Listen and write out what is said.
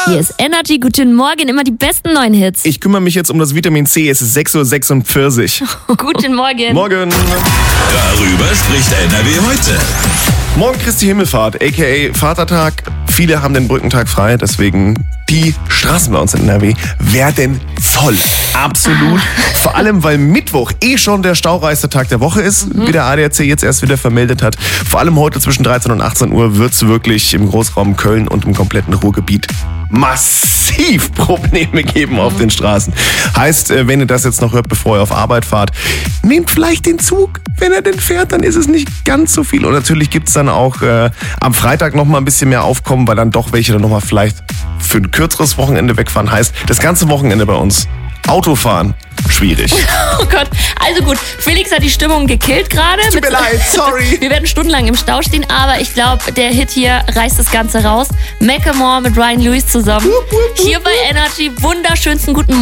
Hier ist Energy, guten Morgen, immer die besten neuen Hits. Ich kümmere mich jetzt um das Vitamin C, es ist 6:46 Uhr. Guten Morgen. Morgen. Darüber spricht NRW heute. Morgen Christi Himmelfahrt, a.k.a. Vatertag. Viele haben den Brückentag frei, deswegen die Straßen bei uns in NRW werden voll. Absolut. Vor allem, weil Mittwoch schon der staureichste Tag der Woche ist, wie der ADAC jetzt erst wieder vermeldet hat. Vor allem heute zwischen 13 und 18 Uhr wird es wirklich im Großraum Köln und im kompletten Ruhrgebiet massiv Probleme geben auf den Straßen. Heißt, wenn ihr das jetzt noch hört, bevor ihr auf Arbeit fahrt, nehmt vielleicht den Zug. Wenn er denn fährt, dann ist es nicht ganz so viel. Und natürlich gibt es dann auch am Freitag noch mal ein bisschen mehr Aufkommen, weil dann doch welche dann noch mal vielleicht für ein kürzeres Wochenende wegfahren. Heißt, das ganze Wochenende bei uns Autofahren schwierig. Oh Gott, also gut, Felix hat die Stimmung gekillt gerade. Tut mir leid, sorry. Wir werden stundenlang im Stau stehen, aber ich glaube, der Hit hier reißt das Ganze raus. Macklemore mit Ryan Lewis zusammen. Hier bei Energy, wunderschönsten guten Morgen.